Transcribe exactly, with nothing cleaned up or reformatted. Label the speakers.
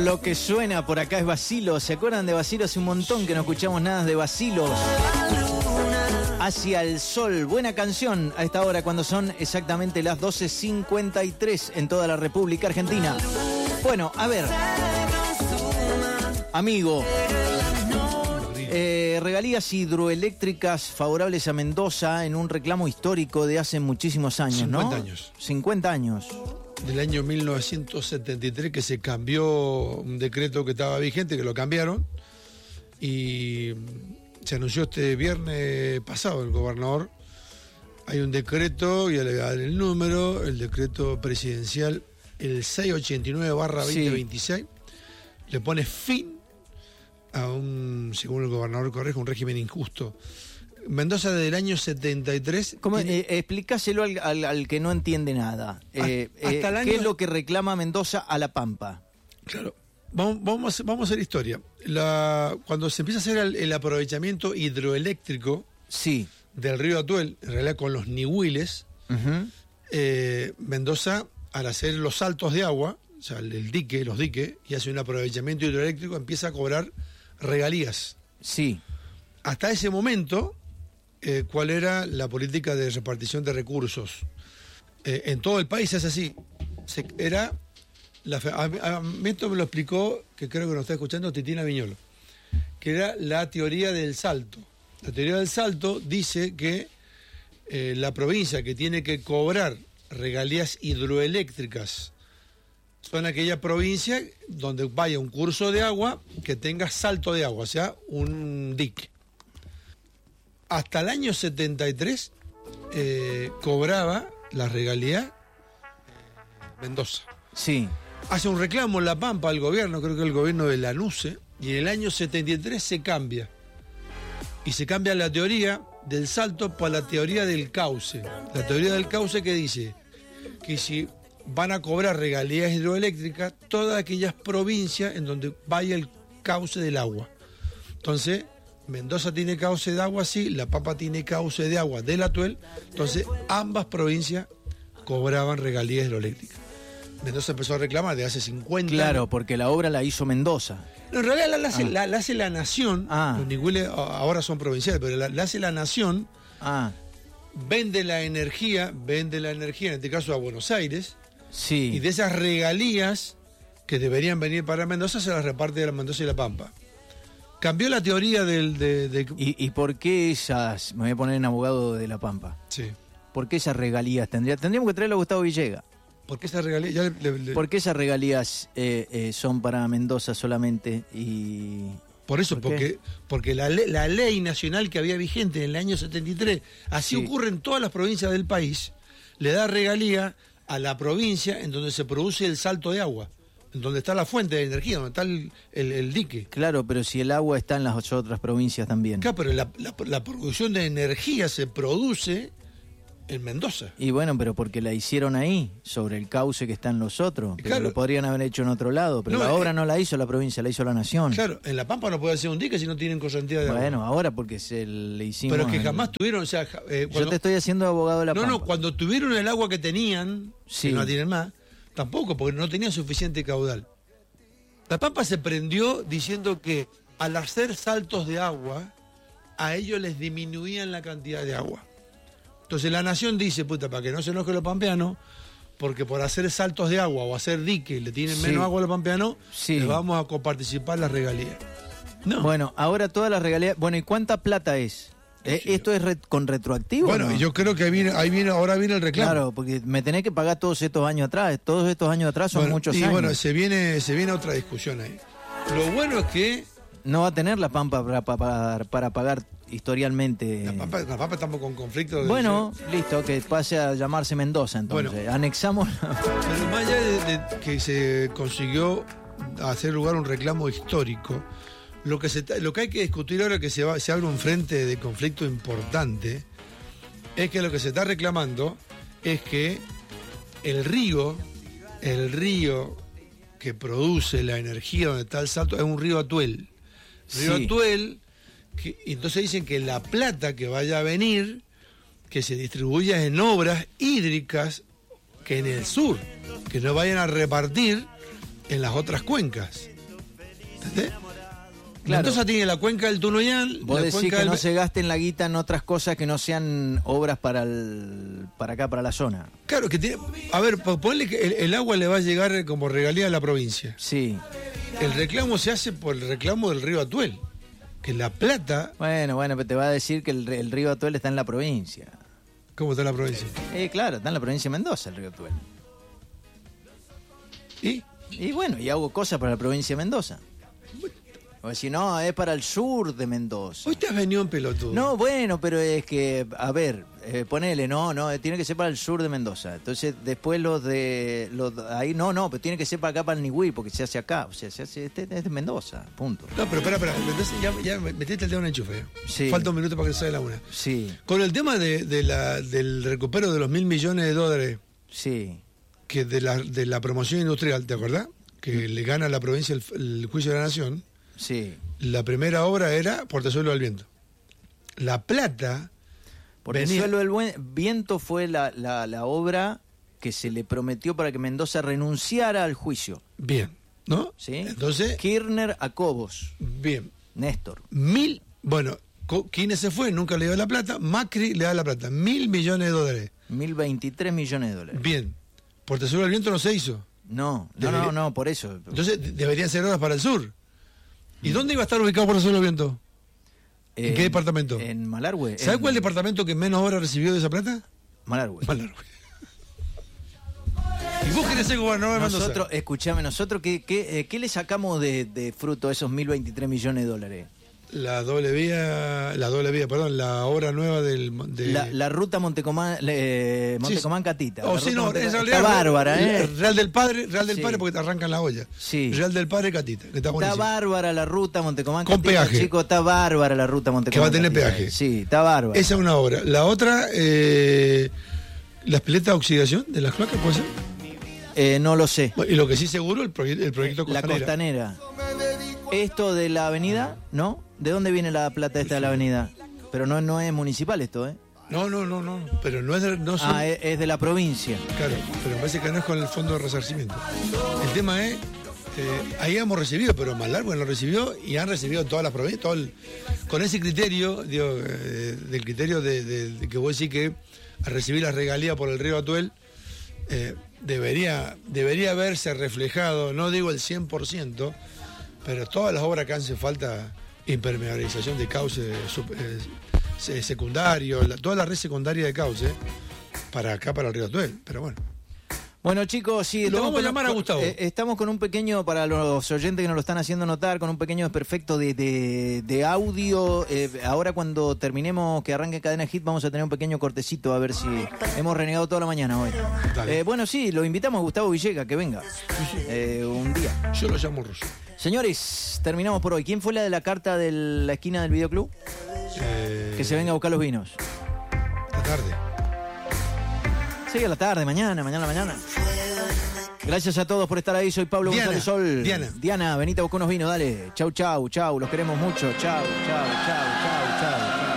Speaker 1: Lo que suena por acá es Bacilos. ¿Se acuerdan de Bacilos? Hace un montón que no escuchamos nada de Bacilos. Hacia el sol. Buena canción a esta hora cuando son exactamente las doce cincuenta y tres en toda la República Argentina. Bueno, a ver. Amigo. Eh, regalías hidroeléctricas favorables a Mendoza en un reclamo histórico de hace muchísimos años, ¿no?
Speaker 2: cincuenta años.
Speaker 1: cincuenta años.
Speaker 2: Del año mil novecientos setenta y tres que se cambió un decreto que estaba vigente, que lo cambiaron, y se anunció este viernes pasado el gobernador. Hay un decreto, y al dar el número, el decreto presidencial, el seiscientos ochenta y nueve barra veinte veintiséis, sí. Le pone fin a un, según el gobernador Correjo, un régimen injusto. Mendoza desde el año setenta y tres...
Speaker 1: ¿Cómo,
Speaker 2: tiene...
Speaker 1: eh, explícaselo al, al, al que no entiende nada. Eh,
Speaker 2: hasta
Speaker 1: eh,
Speaker 2: el año...
Speaker 1: ¿Qué es lo que reclama Mendoza a La Pampa?
Speaker 2: Claro, vamos, vamos, vamos a hacer historia. La, cuando se empieza a hacer el, el aprovechamiento hidroeléctrico
Speaker 1: sí.
Speaker 2: del río Atuel, en realidad con los nihuiles, uh-huh. eh, Mendoza, al hacer los saltos de agua, o sea, el, el dique, los diques, y hace un aprovechamiento hidroeléctrico, empieza a cobrar regalías.
Speaker 1: Sí.
Speaker 2: Hasta ese momento... Eh, cuál era la política de repartición de recursos. Eh, en todo el país es así. Se, era la, a, a mí esto me lo explicó, que creo que nos está escuchando, Titina Viñolo, que era la teoría del salto. La teoría del salto dice que eh, la provincia que tiene que cobrar regalías hidroeléctricas son aquella provincia donde vaya un curso de agua que tenga salto de agua, o sea, un dique. Hasta el año setenta y tres eh, cobraba la regalía Mendoza.
Speaker 1: Sí.
Speaker 2: Hace un reclamo en La Pampa al gobierno, creo que el gobierno de Lanuse, y en el año setenta y tres se cambia. Y se cambia la teoría del salto por la teoría del cauce. La teoría del cauce que dice que si van a cobrar regalías hidroeléctricas todas aquellas provincias en donde vaya el cauce del agua. Entonces... Mendoza tiene cauce de agua, sí, La Pampa tiene cauce de agua del Atuel, entonces ambas provincias cobraban regalías hidroeléctricas. Mendoza empezó a reclamar de hace cincuenta
Speaker 1: claro, años. Claro, porque la obra la hizo Mendoza.
Speaker 2: No, en realidad la, la, hace, ah. la, la hace la Nación,
Speaker 1: ah.
Speaker 2: los nihuiles ahora son provinciales, pero la, la hace la Nación,
Speaker 1: ah.
Speaker 2: vende la energía, vende la energía, en este caso a Buenos Aires,
Speaker 1: sí.
Speaker 2: y de esas regalías que deberían venir para Mendoza se las reparte de la Mendoza y La Pampa. Cambió la teoría del... De, de...
Speaker 1: ¿Y, ¿Y por qué esas... Me voy a poner en abogado de La Pampa.
Speaker 2: Sí.
Speaker 1: ¿Por qué esas regalías tendría, tendríamos que traerlo a Gustavo Villegas?
Speaker 2: ¿Por qué esas regalías? Ya le, le...
Speaker 1: ¿Por qué esas regalías eh, eh, son para Mendoza solamente? Y
Speaker 2: Por eso, ¿Por porque, porque la, ley, la ley nacional que había vigente en el año setenta y tres, así sí. ocurre en todas las provincias del país, le da regalía a la provincia en donde se produce el salto de agua. Donde está la fuente de energía, donde está el, el, el dique.
Speaker 1: Claro, pero si el agua está en las otras provincias también.
Speaker 2: Claro, pero la, la, la producción de energía se produce en Mendoza.
Speaker 1: Y bueno, pero porque la hicieron ahí, sobre el cauce que está en los otros. Pero claro. Lo podrían haber hecho en otro lado, pero no, la obra eh, no la hizo la provincia, la hizo la Nación.
Speaker 2: Claro, en La Pampa no puede hacer un dique si no tienen correntía de agua.
Speaker 1: Bueno, ahora porque se le hicimos...
Speaker 2: Pero es que
Speaker 1: el...
Speaker 2: jamás tuvieron, o sea... Eh, cuando...
Speaker 1: Yo te estoy haciendo abogado de La
Speaker 2: no,
Speaker 1: Pampa.
Speaker 2: No, no, cuando tuvieron el agua que tenían,
Speaker 1: sí.
Speaker 2: que no la tienen más... Tampoco, porque no tenían suficiente caudal. La Pampa se prendió diciendo que al hacer saltos de agua, a ellos les disminuían la cantidad de agua. Entonces la Nación dice, puta, para que no se enojen los pampeanos, porque por hacer saltos de agua o hacer diques le tienen sí. menos agua a los pampeanos, sí. les vamos a coparticipar las regalías.
Speaker 1: No. Bueno, ahora todas las regalías... Bueno, ¿y cuánta plata es? ¿Eh? ¿Esto es re con retroactivo?
Speaker 2: Bueno,
Speaker 1: ¿no?
Speaker 2: Yo creo que ahí viene, ahí viene, ahora viene el reclamo.
Speaker 1: Claro, porque me tenés que pagar todos estos años atrás. Todos estos años atrás son
Speaker 2: bueno,
Speaker 1: muchos
Speaker 2: y
Speaker 1: años.
Speaker 2: Y bueno, se viene, se viene otra discusión ahí. Lo bueno es que...
Speaker 1: No va a tener La Pampa para, para, para pagar historialmente...
Speaker 2: La Pampa, la Pampa estamos con conflicto. De
Speaker 1: bueno, de... listo, que pase a llamarse Mendoza entonces. Bueno, anexamos...
Speaker 2: Pero más allá de, de que se consiguió hacer lugar un reclamo histórico... Lo que, se, lo que hay que discutir ahora que se, va, se abre un frente de conflicto importante es que lo que se está reclamando es que el río, el río que produce la energía donde está el salto es un río Atuel. Río sí. Atuel, que, y entonces dicen que la plata que vaya a venir, que se distribuya en obras hídricas que en el sur, que no vayan a repartir en las otras cuencas. ¿Entendés?
Speaker 1: Claro.
Speaker 2: Mendoza tiene la cuenca del Tunuyán.
Speaker 1: Vos
Speaker 2: la
Speaker 1: decís
Speaker 2: cuenca
Speaker 1: que
Speaker 2: del...
Speaker 1: no se gasten la guita en otras cosas que no sean obras para el, para acá, para la zona.
Speaker 2: Claro, que tiene... A ver, ponle que el, el agua le va a llegar como regalía a la provincia.
Speaker 1: Sí.
Speaker 2: El reclamo se hace por el reclamo del río Atuel. Que La Plata...
Speaker 1: Bueno, bueno, pero te va a decir que el, el río Atuel está en la provincia.
Speaker 2: ¿Cómo está la provincia?
Speaker 1: Eh, claro, está en la provincia de Mendoza el río Atuel.
Speaker 2: ¿Y?
Speaker 1: Y bueno, y hago cosas para la provincia de Mendoza. O si no, es para el sur de Mendoza.
Speaker 2: Hoy te has venido en pelotudo.
Speaker 1: No, bueno, pero es que, a ver, eh, ponele, no, no, tiene que ser para el sur de Mendoza. Entonces, después los de, los de ahí, no, no, pero tiene que ser para acá, para el Nihuí, porque se hace acá. O sea, se hace, este, este es de Mendoza, punto.
Speaker 2: No, pero espera, espera. Entonces ya, ya metiste el dedo en el enchufe.
Speaker 1: Sí.
Speaker 2: Falta un minuto para que se la una.
Speaker 1: Sí,
Speaker 2: Con el tema de, de la, del recupero de los mil millones de dólares
Speaker 1: sí,
Speaker 2: que de la, de la promoción industrial, ¿te acordás? Que le gana a la provincia el, el juicio de la nación.
Speaker 1: sí.
Speaker 2: La primera obra era Portezuelo del Viento. La Plata...
Speaker 1: Por el
Speaker 2: venía-
Speaker 1: suelo del buen viento fue la, la, la obra que se le prometió para que Mendoza renunciara al juicio.
Speaker 2: Bien, ¿no?
Speaker 1: ¿Sí?
Speaker 2: Entonces,
Speaker 1: Kirchner a Cobos,
Speaker 2: bien.
Speaker 1: Néstor.
Speaker 2: Mil... Bueno, Co- Kines se fue, nunca le dio la plata. Macri le da la plata. Mil millones de dólares.
Speaker 1: mil veintitrés millones de dólares.
Speaker 2: Bien. Portezuelo del Viento no se hizo.
Speaker 1: No, no,
Speaker 2: Debería-
Speaker 1: no, no, por eso.
Speaker 2: Entonces, de- deberían ser obras para el sur. ¿Y dónde iba a estar ubicado Portezuelo del Viento? ¿En qué departamento?
Speaker 1: En Malargüe.
Speaker 2: ¿Sabes
Speaker 1: en
Speaker 2: cuál departamento que menos obras recibió de esa plata?
Speaker 1: Malargüe.
Speaker 2: Malargüe. ¿Y vos querés ser gobernador de Mendoza?
Speaker 1: Nosotros, escúchame, nosotros, ¿qué, qué, eh, qué le sacamos de, de fruto a esos mil veintitrés millones de dólares?
Speaker 2: La doble vía, la doble vía, perdón, la obra nueva del... de-
Speaker 1: La, la ruta Montecomán, eh, Montecomán Catita.
Speaker 2: Oh,
Speaker 1: La
Speaker 2: sí,
Speaker 1: ruta
Speaker 2: no,
Speaker 1: Monte-
Speaker 2: en realidad...
Speaker 1: Está bárbara, ¿eh?
Speaker 2: Real del Padre, Real del
Speaker 1: Sí.
Speaker 2: Padre porque te arrancan la olla.
Speaker 1: Sí.
Speaker 2: Real del Padre, Catita, que está
Speaker 1: Está
Speaker 2: buenísimo.
Speaker 1: bárbara la ruta Montecomán
Speaker 2: Con
Speaker 1: Catita,
Speaker 2: peaje.
Speaker 1: chico, está bárbara la ruta Montecomán
Speaker 2: Que va a tener
Speaker 1: Catita.
Speaker 2: peaje.
Speaker 1: Sí, está bárbara.
Speaker 2: Esa es una obra. La otra, eh, las piletas de oxidación de las cloacas, ¿puede ser?
Speaker 1: Eh, no lo sé.
Speaker 2: Bueno, y lo que sí seguro, el, proye- el proyecto
Speaker 1: La
Speaker 2: Costanera.
Speaker 1: Costanera. Esto de la avenida, ¿no? ¿De dónde viene la plata esta de la avenida? Pero no, no es municipal esto, ¿eh?
Speaker 2: No, no, no, no, pero no es de, no son,
Speaker 1: Ah, es, es de la provincia.
Speaker 2: claro, pero me parece que no es con el fondo de resarcimiento. El tema es, eh, ahí hemos recibido, pero Malargüe lo recibió y han recibido todas las provincias, todo el- con ese criterio, digo, eh, del criterio de, de- de que vos decís que al recibir las regalías por el río Atuel, eh, debería, debería verse reflejado, no digo el cien por ciento, pero todas las obras que hacen falta, impermeabilización de cauce sub- eh, se- secundario, la- toda la red secundaria de cauce, para acá, para el río Atuel, pero bueno.
Speaker 1: Bueno, chicos, sí.
Speaker 2: Lo
Speaker 1: estamos
Speaker 2: vamos a
Speaker 1: con-
Speaker 2: llamar a
Speaker 1: con-
Speaker 2: Gustavo.
Speaker 1: eh, estamos con un pequeño, para los oyentes que nos lo están haciendo notar, con un pequeño desperfecto de, de, de audio. Eh, ahora cuando terminemos, que arranque Cadena Hit, vamos a tener un pequeño cortecito, a ver si hemos renegado toda la mañana hoy.
Speaker 2: Dale.
Speaker 1: Eh, bueno, sí, lo invitamos a Gustavo Villega, que venga eh, un día.
Speaker 2: Yo lo llamo ruso.
Speaker 1: Señores, terminamos por hoy. ¿Quién fue la de la carta de la esquina del videoclub?
Speaker 2: Eh,
Speaker 1: Que se venga a buscar los vinos.
Speaker 2: esta tarde.
Speaker 1: Sí, a la tarde, mañana, mañana, mañana. Gracias a todos por estar ahí. Soy Pablo
Speaker 2: Diana,
Speaker 1: González Sol.
Speaker 2: Diana.
Speaker 1: Diana, venite a buscar unos vinos, dale. Chau, chau, chau. Los queremos mucho. Chau, chau, chau, chau, chau.